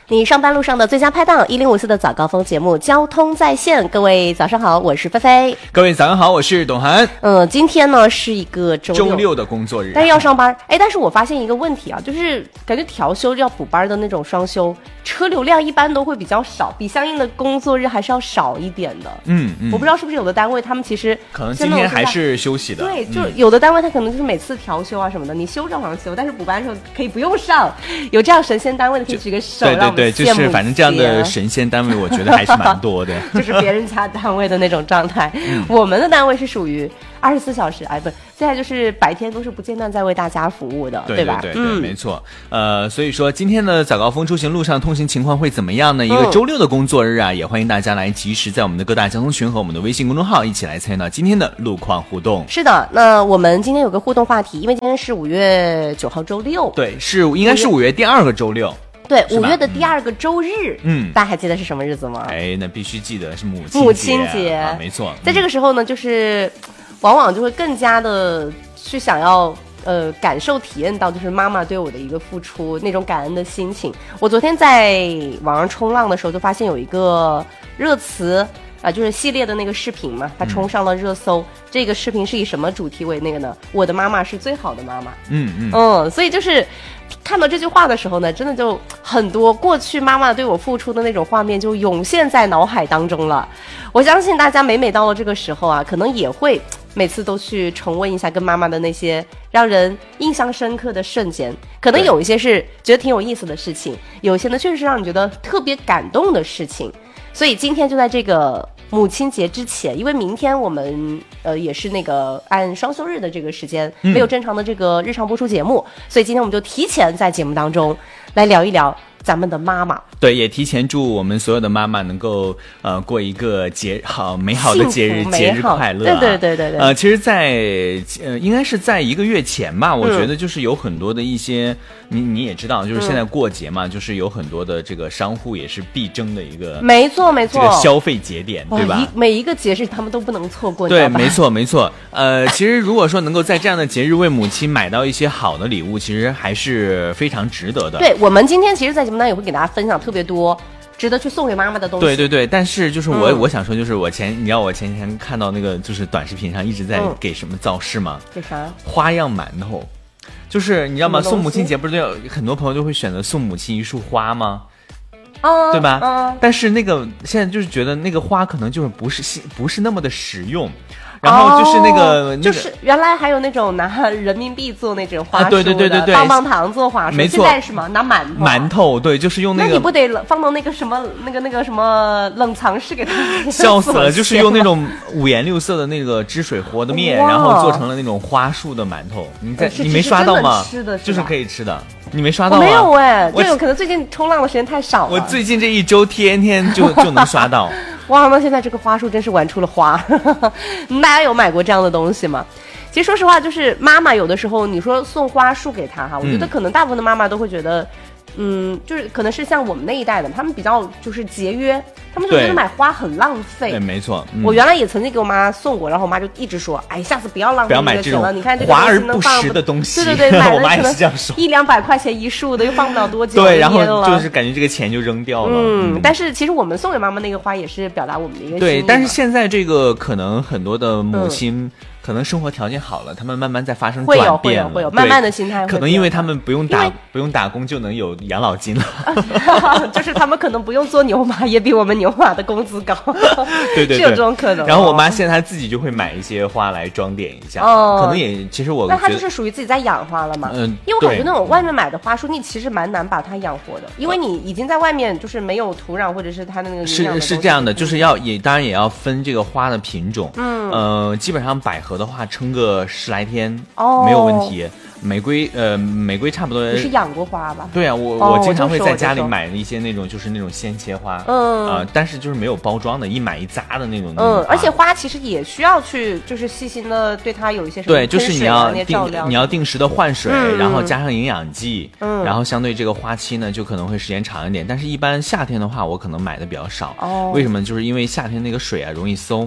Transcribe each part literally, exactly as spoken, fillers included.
你上班路上的最佳拍档，一零五四的早高峰节目交通在线。各位早上好，我是菲菲。 各位早上好，我是董涵。 嗯，今天呢是一个周六， 周六的工作日， 但是要上班。哎，但是我发现一个问题啊，就是感觉调休要补班的那种双休，车流量一般都会比较少，比相应的工作日还是要少一点的。 嗯嗯， 我不知道是不是有的单位他们其实可能今天还是休息的。 对，就是有的单位他可能就是每次调休啊什么的，你休正常休，但是补班的时候可以不用上。有这样神仙单位的可以举个手， 对对对，就是反正这样的神仙单位，我觉得还是蛮多的。 就是别人家单位的那种状态， 嗯、 我们的单位是属于二十四小时，哎，不，现在就是白天都是不间断在为大家服务的， 对对吧？ 对对对，嗯、没错。呃，所以说今天的早高峰出行路上通行情况会怎么样呢？一个周六的工作日啊，嗯、也欢迎大家来及时在我们的各大交通群和我们的微信公众号一起来参与到今天的路况互动。 是的，那我们今天有个互动话题，因为今天是五月九号周六， 对，是应该是五月第二个周六。 对，五月的第二个周日， 嗯， 大家还记得是什么日子吗？ 哎，那必须记得是母亲节， 母亲节， 啊、没错。 在这个时候呢，就是往往就会更加的去想要呃感受体验到，就是妈妈对我的一个付出，那种感恩的心情。我昨天在网上冲浪的时候，就发现有一个热词。啊，就是系列的那个视频嘛，它冲上了热搜。嗯、这个视频是以什么主题为那个呢？我的妈妈是最好的妈妈。 嗯嗯嗯，所以就是看到这句话的时候呢，真的就很多过去妈妈对我付出的那种画面就涌现在脑海当中了。我相信大家每每到了这个时候啊，可能也会每次都去重温一下跟妈妈的那些让人印象深刻的瞬间。可能有一些是觉得挺有意思的事情，有一些呢确实是让你觉得特别感动的事情。所以今天就在这个母亲节之前，因为明天我们呃也是那个按双休日的这个时间，没有正常的这个日常播出节目，嗯、所以今天我们就提前在节目当中来聊一聊咱们的妈妈。 对，也提前祝我们所有的妈妈能够呃过一个节好美好的节日，节日快乐、啊。 对对对对对。 呃，其实在，在呃应该是在一个月前吧，我觉得就是有很多的一些，嗯、你你也知道，就是现在过节嘛，嗯、就是有很多的这个商户也是必争的一个， 没错没错， 这个消费节点，对吧？ 一每一个节日他们都不能错过。 对，没错没错。呃，其实如果说能够在这样的节日为母亲买到一些好的礼物，其实还是非常值得的。 对，我们今天其实，在节目当中也会给大家分享特别多值得去送给妈妈的东西。 对对对，但是就是我、嗯、我想说，就是我前你知道我前几天看到那个就是短视频上一直在给什么造势吗？ 给啥？ 花样馒头，就是你知道吗？送母亲节不是有很多朋友就会选择送母亲一束花吗？ 啊， 对吧？ 啊， 但是那个现在就是觉得那个花可能就是不是不是那么的实用。然后就是那个， 哦那个、 就是原来还有那种拿人民币做那种花束的， 啊、对对对对对， 棒棒糖做花束， 没错。 现在是什么？拿馒头。 馒头，对，就是用那个。 那你不得放到那个什么那个那个什么冷藏室给他？ 笑死了，就是用那种五颜六色的那个汁水和的面，然后做成了那种花束的馒头。你在你没刷到吗？ 吃的是就是可以吃的。你没刷到吗？ 我没有哎，这种可能最近冲浪的时间太少了。 我最近这一周天天就就能刷到。 哇，那现在这个花束真是玩出了花。大家有买过这样的东西吗？其实说实话，就是妈妈有的时候你说送花束给她哈，我觉得可能大部分的妈妈都会觉得，嗯，就是可能是像我们那一代的，他们比较就是节约，他们就觉得买花很浪费。 对，没错。 嗯、我原来也曾经给我妈送过，然后我妈就一直说，哎，下次不要浪费这个钱了。你看这个华而不实的东西。 对对对，买我妈也是这样说。 一两百块钱一束的，又放不了多久。 对，然后就是感觉这个钱就扔掉了。 嗯，嗯但是其实我们送给妈妈那个花也是表达我们的一个心意。 对，但是现在这个可能很多的母亲。嗯可能生活条件好了，他们慢慢在发生转变了， 会有会有会有，慢慢的心态会。 可能因为他们不用打不用打工就能有养老金了， 就是他们可能不用做牛马，也比我们牛马的工资高。 对对对， 是有这种可能。 然后我妈现在她自己就会买一些花来装点一下，哦、可能也其实我那她就是属于自己在养花了嘛。嗯，因为我感觉那种外面买的花束，你其实蛮难把它养活的，因为你已经在外面就是没有土壤或者是它的那个营养的是是这样的，就是要也当然也要分这个花的品种。嗯，呃，基本上百合的话撑个。十来天哦，没有问题。玫瑰呃，玫瑰差不多。 你是养过花吧？ 对啊，我、哦、我经常会在家里买一些那种就是那种鲜切花，嗯啊、呃，但是就是没有包装的，一买一扎的那种。 嗯，而且花其实也需要去就是细心的对它有一些什么对，就是你要定你要定时的换水，嗯、然后加上营养剂，嗯，然后相对这个花期呢就可能会时间长一点。但是一般夏天的话，我可能买的比较少。哦，为什么？就是因为夏天那个水啊容易馊，嗯，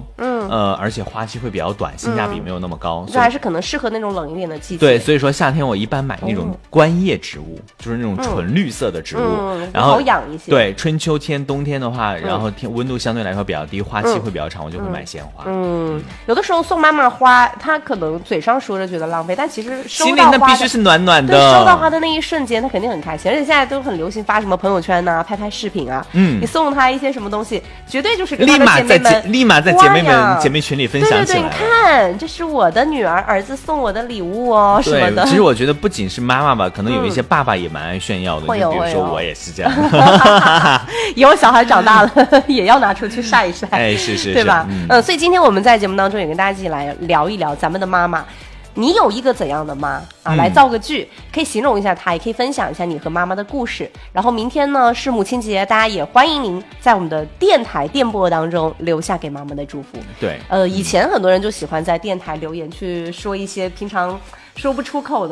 嗯， 呃，而且花期会比较短，性价比没有那么高， 就还是可能适合那种冷一点的季节。 对，所以说夏天我一般买那种观叶植物，嗯、就是那种纯绿色的植物， 嗯、 然后好养一些。 对，春秋天、冬天的话，然后天温度相对来说比较低，花期会比较长，我就会买鲜花。 嗯，嗯有的时候送妈妈花，她可能嘴上说着觉得浪费，但其实收心到花里那必须是暖暖的。 对，收到花的那一瞬间，她肯定很开心。而且现在都很流行发什么朋友圈呐、啊，拍拍视频啊。嗯，你送她一些什么东西，绝对就是跟她的姐妹们立马在姐妹们姐妹群里分享起来。 对对对，你看，这是我的女儿儿子送我的礼物哦，什么的。 其实我觉得不仅是妈妈吧，可能有一些爸爸也蛮爱炫耀的。 会有， 比如说我也是这样。 以后小孩长大了也要拿出去晒一晒。 哎，是是是， 对吧？嗯、呃，所以今天我们在节目当中也跟大家一起来聊一聊咱们的妈妈。你有一个怎样的妈啊？来造个句，可以形容一下她，也可以分享一下你和妈妈的故事。然后明天呢是母亲节，大家也欢迎您在我们的电台电波当中留下给妈妈的祝福。 对， 呃，以前很多人就喜欢在电台留言去说一些平常说不出口的。